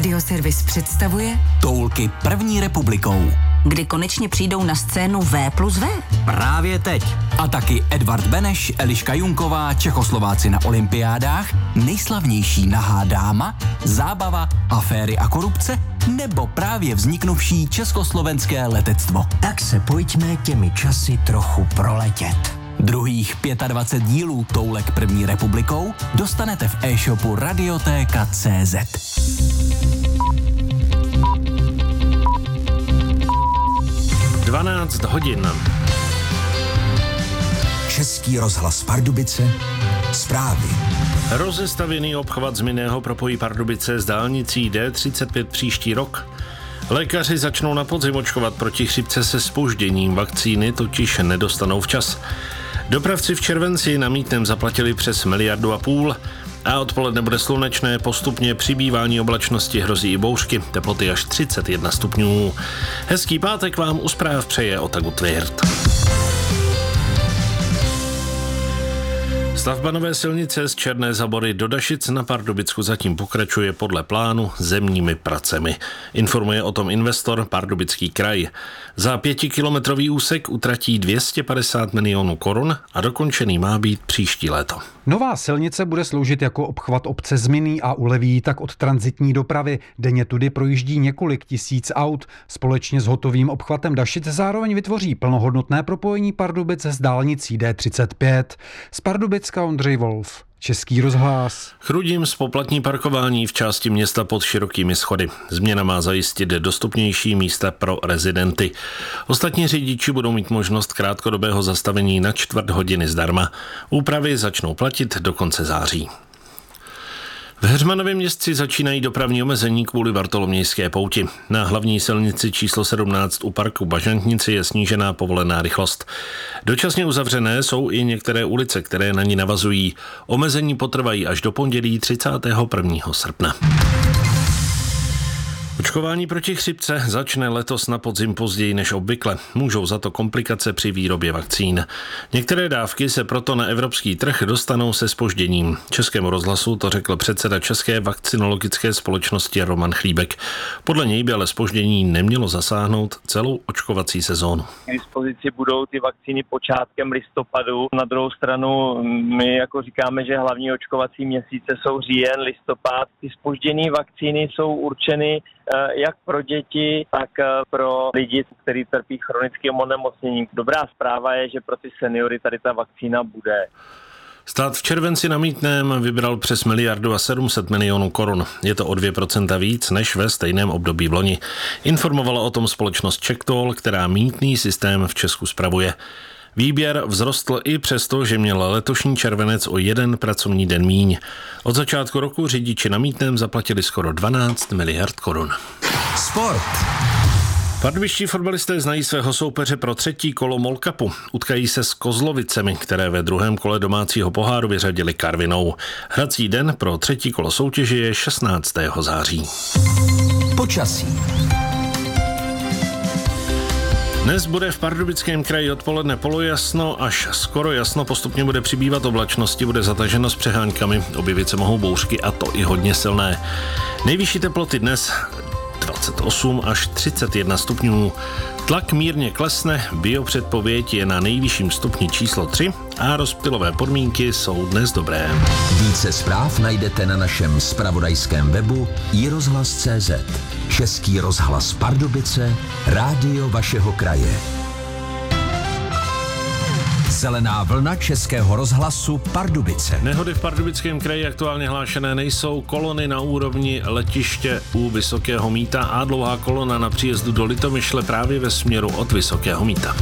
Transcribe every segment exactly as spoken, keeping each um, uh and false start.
Radioservis představuje Toulky první republikou. Kdy konečně přijdou na scénu V plus V? Právě teď. A taky Edvard Beneš, Eliška Junková, Čechoslováci na olympiádách, nejslavnější nahá dáma, zábava, aféry a korupce, nebo právě vzniknuvší československé letectvo. Tak se pojďme těmi časy trochu proletět. Druhých dvacet pět dílů Toulek první republikou dostanete v e-shopu Radiotéka tečka cé zet. dvanáct hodin. Český rozhlas Pardubice, zprávy. Rozestavěný obchvat z Minného propojí Pardubice s dálnicí D třicet pět příští rok. Lékaři začnou na podzim očkovat proti chřipce se zpožděním, vakcíny totiž nedostanou včas. Dopravci v červenci na mýtném zaplatili přes miliardu a půl a odpoledne bude slunečné, postupně přibývání oblačnosti, hrozí i bouřky, teploty až třicet jedna stupňů. Hezký pátek vám u zpráv přeje Otagu Tvirt. Stavba nové silnice z Černé Zabory do Dašic na Pardubicku zatím pokračuje podle plánu zemními pracemi. Informuje o tom investor Pardubický kraj. Za pětikilometrový úsek utratí dvě stě padesát milionů korun a dokončený má být příští léto. Nová silnice bude sloužit jako obchvat obce Zmyný a uleví tak od tranzitní dopravy. Denně tudy projíždí několik tisíc aut. Společně s hotovým obchvatem Dašic zároveň vytvoří plnohodnotné propojení Pardubic s dálnicí D třicet pět. Z Pardubicka Ondřej Wolf. Český rozhlas. Chrudím zpoplatní parkování v části města pod širokými schody. Změna má zajistit dostupnější místa pro rezidenty. Ostatní řidiči budou mít možnost krátkodobého zastavení na čtvrt hodiny zdarma. Úpravy začnou platit do konce září. V Heřmanově Městci začínají dopravní omezení kvůli Bartolomějské pouti. Na hlavní silnici číslo sedmnáct u parku Bažantnici je snížená povolená rychlost. Dočasně uzavřené jsou i některé ulice, které na ní navazují. Omezení potrvají až do pondělí třicátého prvního srpna. Očkování proti chřipce začne letos na podzim později než obvykle. Můžou za to komplikace při výrobě vakcín. Některé dávky se proto na evropský trh dostanou se zpožděním. Českému rozhlasu to řekl předseda České vakcinologické společnosti Roman Chlíbek. Podle něj by ale zpoždění nemělo zasáhnout celou očkovací sezónu. K dispozici budou ty vakcíny počátkem listopadu. Na druhou stranu my jako říkáme, že hlavní očkovací měsíce jsou říjen, listopad. Ty zpožděné vakcíny jsou určeny jak pro děti, tak pro lidi, kteří trpí chronickým onemocněním. Dobrá zpráva je, že pro ty seniory tady ta vakcína bude. Stát v červenci na mýtném vybral přes miliardu a sedm set milionů korun. Je to o dvě procenta víc než ve stejném období v loni. Informovala o tom společnost CzechToll, která mýtný systém v Česku spravuje. Výběr vzrostl i přesto, že měl letošní červenec o jeden pracovní den míň. Od začátku roku řidiči na mýtném zaplatili skoro dvanáct miliard korun. Sport. Pardubičtí fotbalisté znají svého soupeře pro třetí kolo MOL Cupu. Utkají se s Kozlovicemi, které ve druhém kole domácího poháru vyřadili Karvinou. Hrací den pro třetí kolo soutěže je šestnáctého září. Počasí. Dnes bude v Pardubickém kraji odpoledne polojasno až skoro jasno, postupně bude přibývat oblačnosti, bude zataženo s přeháňkami, objevit se mohou bouřky a to i hodně silné. Nejvyšší teploty dnes dvacet osm až třicet jedna stupňů. Tlak mírně klesne, biopředpověď je na nejvyšším stupni číslo tři a rozptylové podmínky jsou dnes dobré. Více zpráv najdete na našem zpravodajském webu i rozhlas tečka cé zet. Český rozhlas Pardubice, rádio vašeho kraje. Zelená vlna Českého rozhlasu Pardubice. Nehody v Pardubickém kraji aktuálně hlášené nejsou. Kolony na úrovni letiště u Vysokého Mýta a dlouhá kolona na příjezdu do Litomyšle právě ve směru od Vysokého Mýta.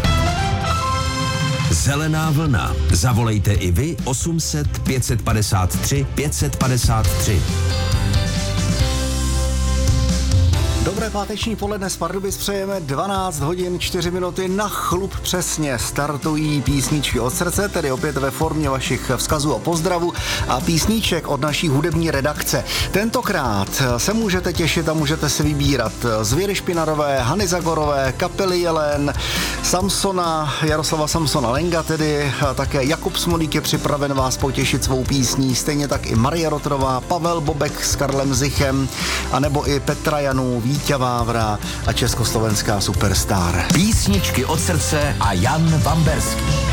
Zelená vlna. Zavolejte i vy osm set pět padesát tři pět padesát tři. Dobré páteční poledne z Pardubic přejeme, dvanáct hodin čtyři minuty na chlup přesně startují písničky od srdce, tedy opět ve formě vašich vzkazů a pozdravu a písniček od naší hudební redakce. Tentokrát se můžete těšit a můžete si vybírat z Věry Špinarové, Hany Zagorové, kapely Jelen, Samsona, Jaroslava Samsona Lenga tedy, a také Jakub Smolík je připraven vás potěšit svou písní, stejně tak i Marie Rotrová, Pavel Bobek s Karlem Zichem, anebo i Petra Janů, Vítě Vávra a československá superstar. Písničky od srdce a Jan Vamberský.